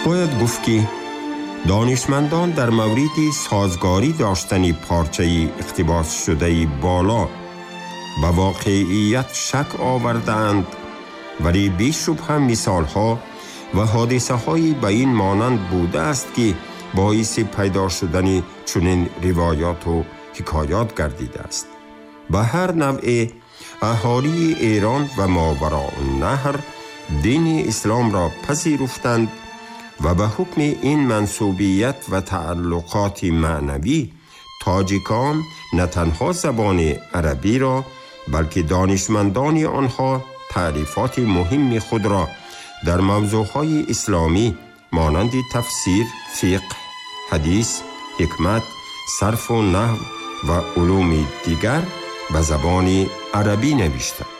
باید گفت که دانشمندان در مورد سازگاری داشتن پارچه اقتباس شده بالا به واقعیت شک آوردند، ولی بی‌شبهه مثالها و حادثه های به این مانند بوده است که باعث پیدا شدن چنین روایات و حکایات گردیده است. به هر نوع اهالی ایران و ماوراءالنهر دین اسلام را پذیرفتند و به حکم این منسوبیت و تعلقات معنوی تاجیکان نه تنها زبان عربی را بلکه دانشمندان آنها تعریفات مهم خود را در موضوعهای اسلامی مانند تفسیر، فقه، حدیث، حکمت، صرف و نحو و علوم دیگر به زبان عربی نوشتند.